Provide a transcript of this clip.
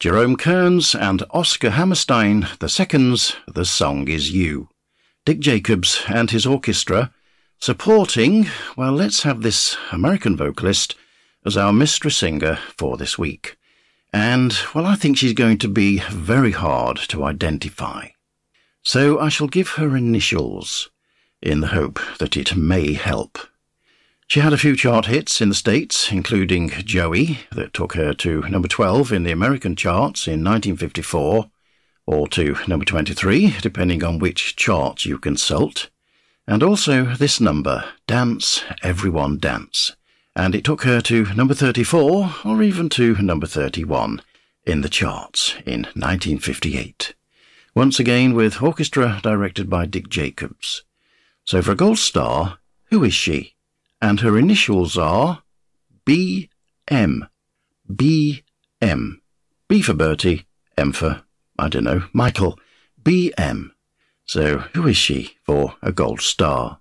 Jerome Kearns and Oscar Hammerstein II's The Song Is You. Dick Jacobs and his orchestra supporting, well, let's have this American vocalist as our mystery singer for this week. And, well, I think she's going to be very hard to identify. So I shall give her initials in the hope that it may help. She had a few chart hits in the States, including Joey, that took her to number 12 in the American charts in 1954, or to number 23, depending on which chart you consult, and also this number, Dance, Everyone Dance, and it took her to number 34, or even to number 31 in the charts in 1958. Once again with orchestra directed by Dick Jacobs. So for a gold star, who is she? And her initials are B.M. B.M. B for Bertie, M for, Michael. B.M. So who is she for a gold star?